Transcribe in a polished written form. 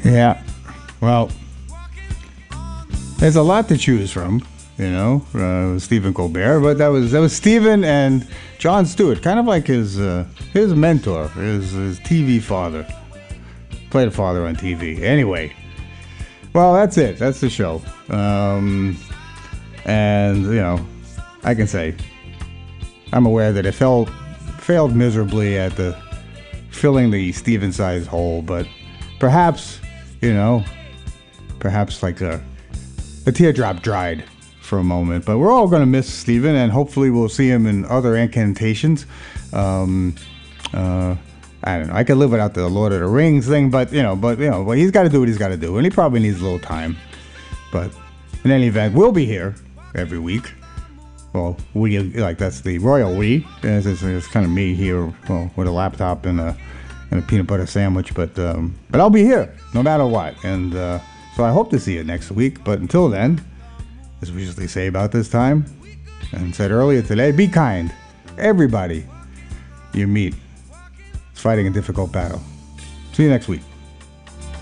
Yeah. Well, there's a lot to choose from, Stephen Colbert, but that was Stephen and Jon Stewart, kind of like his mentor, his TV father. Played a father on TV. Anyway, well, that's it. That's the show. And I can say I'm aware that it failed miserably at the filling the Steven-sized hole, but perhaps like a teardrop dried for a moment. But we're all going to miss Steven, and hopefully we'll see him in other incantations. I don't know. I could live without the Lord of the Rings thing, but he's got to do what he's got to do, and he probably needs a little time. But in any event, we'll be here every week. Well, that's the royal we. It's kind of me here, with a laptop and a peanut butter sandwich. But I'll be here no matter what, and so I hope to see you next week. But until then, as we usually say about this time, and said earlier today, be kind. Everybody you meet is fighting a difficult battle. See you next week.